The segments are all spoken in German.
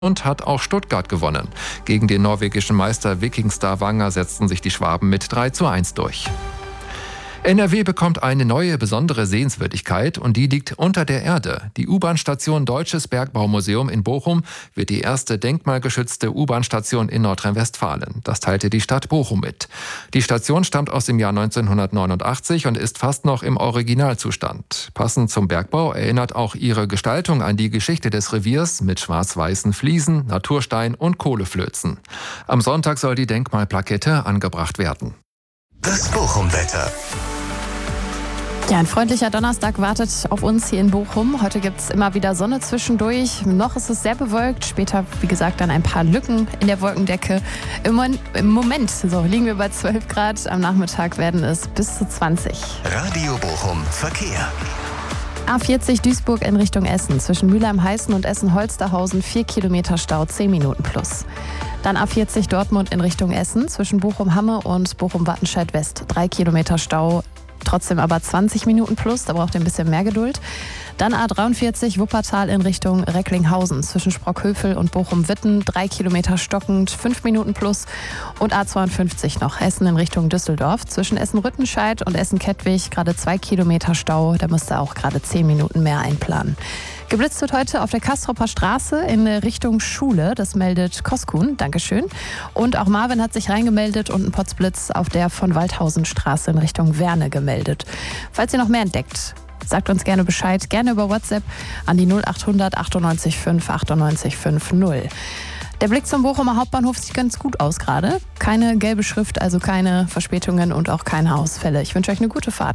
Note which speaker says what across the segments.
Speaker 1: und hat auch Stuttgart gewonnen. Gegen den norwegischen Meister Viking Stavanger setzten sich die Schwaben mit 3:1 durch. NRW bekommt eine neue besondere Sehenswürdigkeit und die liegt unter der Erde. Die U-Bahn-Station Deutsches Bergbaumuseum in Bochum wird die erste denkmalgeschützte U-Bahn-Station in Nordrhein-Westfalen. Das teilte die Stadt Bochum mit. Die Station stammt aus dem Jahr 1989 und ist fast noch im Originalzustand. Passend zum Bergbau erinnert auch ihre Gestaltung an die Geschichte des Reviers mit schwarz-weißen Fliesen, Naturstein und Kohleflözen. Am Sonntag soll die Denkmalplakette angebracht werden.
Speaker 2: Das Bochum-Wetter.
Speaker 3: Ja, ein freundlicher Donnerstag wartet auf uns hier in Bochum. Heute gibt es immer wieder Sonne zwischendurch. Noch ist es sehr bewölkt. Später, wie gesagt, dann ein paar Lücken in der Wolkendecke. Im Moment liegen wir bei 12 Grad. Am Nachmittag werden es bis zu 20.
Speaker 2: Radio Bochum Verkehr.
Speaker 3: A40 Duisburg in Richtung Essen. Zwischen Mülheim-Heißen und Essen-Holsterhausen 4 Kilometer Stau, 10 Minuten plus. Dann A40 Dortmund in Richtung Essen. Zwischen Bochum-Hamme und Bochum-Wattenscheid-West 3 Kilometer Stau. Trotzdem aber 20 Minuten plus, da braucht ihr ein bisschen mehr Geduld. Dann A43 Wuppertal in Richtung Recklinghausen. Zwischen Sprockhövel und Bochum-Witten 3 Kilometer stockend, 5 Minuten plus. Und A52 noch Essen in Richtung Düsseldorf. Zwischen Essen-Rüttenscheid und Essen-Kettwig gerade 2 Kilometer Stau. Da müsst ihr auch gerade 10 Minuten mehr einplanen. Geblitzt wird heute auf der Kastropper Straße in Richtung Schule. Das meldet Koskun. Dankeschön. Und auch Marvin hat sich reingemeldet und ein Potzblitz auf der von Waldhausenstraße in Richtung Werne gemeldet. Falls ihr noch mehr entdeckt, sagt uns gerne Bescheid. Gerne über WhatsApp an die 0800 98 5 98 50. Der Blick zum Bochumer Hauptbahnhof sieht ganz gut aus gerade. Keine gelbe Schrift, also keine Verspätungen und auch keine Ausfälle. Ich wünsche euch eine gute Fahrt.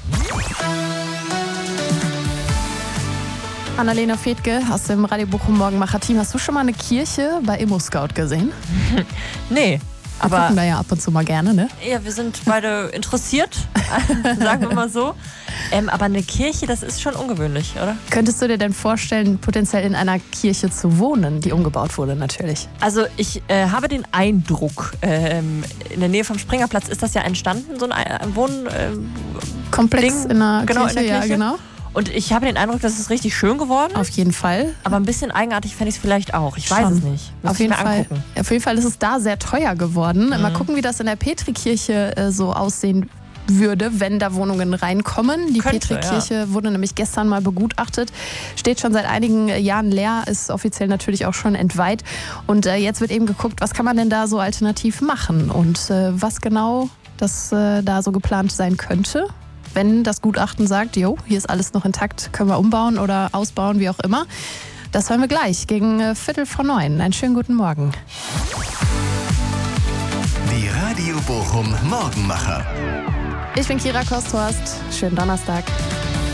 Speaker 3: Annalena Fedke aus dem Radio Bochum Morgenmacher-Team. Hast du schon mal eine Kirche bei ImmoScout gesehen?
Speaker 4: Nee.
Speaker 3: Wir gucken da ja ab und zu mal gerne, ne?
Speaker 4: Ja, wir sind beide interessiert, sagen wir mal so. Aber eine Kirche, das ist schon ungewöhnlich, oder?
Speaker 3: Könntest du dir denn vorstellen, potenziell in einer Kirche zu wohnen, die umgebaut wurde natürlich?
Speaker 4: Also ich habe den Eindruck, in der Nähe vom Springerplatz ist das ja entstanden, so ein
Speaker 3: Komplex in der Kirche,
Speaker 4: ja,
Speaker 3: genau.
Speaker 4: Und ich habe den Eindruck, das ist richtig schön geworden.
Speaker 3: Auf jeden Fall.
Speaker 4: Aber ein bisschen eigenartig fände ich es vielleicht auch. Ich weiß es nicht.
Speaker 3: Auf jeden Fall ist es da sehr teuer geworden. Mal gucken, wie das in der Petrikirche so aussehen würde, wenn da Wohnungen reinkommen. Die Petrikirche wurde nämlich gestern mal begutachtet. Steht schon seit einigen Jahren leer, ist offiziell natürlich auch schon entweiht. Und jetzt wird eben geguckt, was kann man denn da so alternativ machen und was genau das da so geplant sein könnte. Wenn das Gutachten sagt, jo, hier ist alles noch intakt, können wir umbauen oder ausbauen, wie auch immer. Das hören wir gleich gegen 8:45. Einen schönen guten Morgen.
Speaker 2: Die Radio Bochum Morgenmacher.
Speaker 3: Ich bin Kira Kosthorst. Schönen Donnerstag.